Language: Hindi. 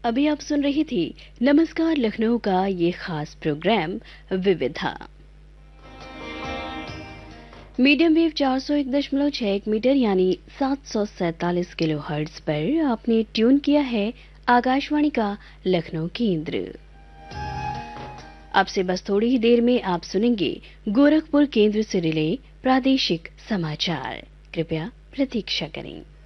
अभी आप सुन रही थी नमस्कार लखनऊ का ये खास प्रोग्राम विविधा। मीडियम वेव 401.61 मीटर यानी 747 किलोहर्ट्ज पर आपने ट्यून किया है आकाशवाणी का लखनऊ केंद्र। अब से बस थोड़ी ही देर में आप सुनेंगे गोरखपुर केंद्र से रिले प्रादेशिक समाचार। कृपया प्रतीक्षा करें।